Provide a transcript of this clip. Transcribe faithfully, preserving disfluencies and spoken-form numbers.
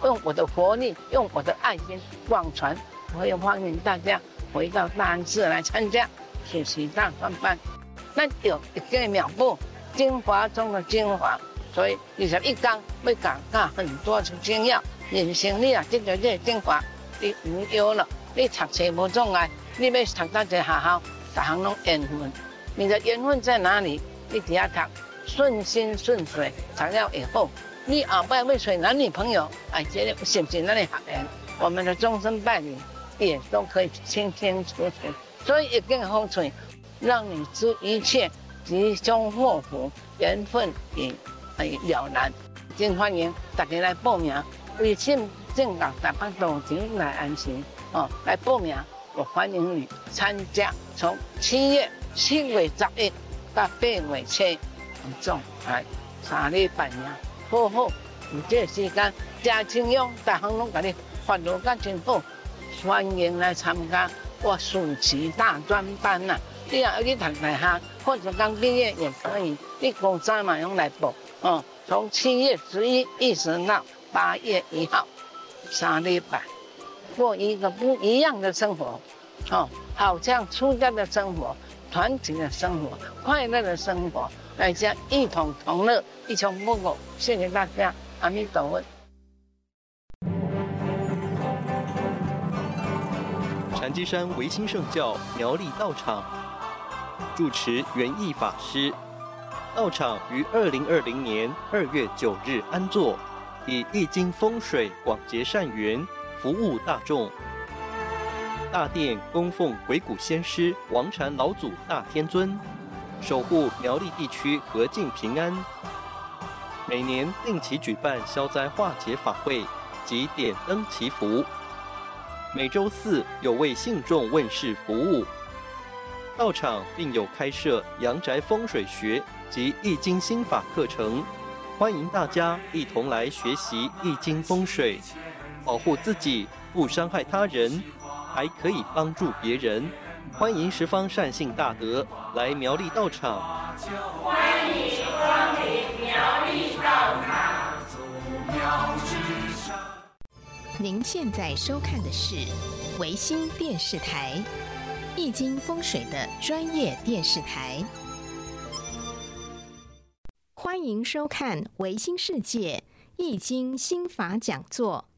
用我的活力，用我的爱心广传。我也欢迎大家回到大安寺来参加学习大专班。咱有一个妙步，精华中的精华，所以二十一天要讲教很多的精要。人生你啊，这个这个精华，你唔要了，你读册无障碍，你要读到一个学校，逐项拢缘分。你的缘分在哪里？你只要读，顺心顺水，才要以后。你后摆要找男女朋友，哎，这个是不是咱的学员？我们的终身伴侣也都可以清清楚楚。所以一根风水，让你知一切吉凶祸福，缘分也了然。真欢迎大家来报名，微信正港台北道场来安心哦，来报名，我欢迎你参加。从七月七月十一到八月七，很重哎，三礼拜呢，好好，有这个时间真清用，大行拢给你发落甲真好，欢迎来参加我暑期大专班呐、啊。你要去读大学，或者刚毕业也可以，你高三嘛用来报哦。从七月十一一直到八月一号，三礼拜，过一个不一样的生活，哦，好像出家的生活，团体的生活，快乐的生活，大家一同同乐，一穷不苟。谢谢大家，阿弥陀佛。 禅机山维新圣教苗栗道场住持圆义法师。道场于二零二零年二月九日安座，以易经风水广结善缘，服务大众。大殿供奉鬼谷先师王禅老祖大天尊，守护苗栗地区和静平安。每年定期举办消灾化解法会及点灯祈福。每周四有为信众问世服务。道场并有开设阳宅风水学及易经心法课程，欢迎大家一同来学习易经风水，保护自己不伤害他人，还可以帮助别人。欢迎十方善信大德来苗栗道场。 欢迎光临苗栗道场。 您现在收看的是维新电视台易经风水的专业电视台。欢迎收看维新世界易经心法讲座。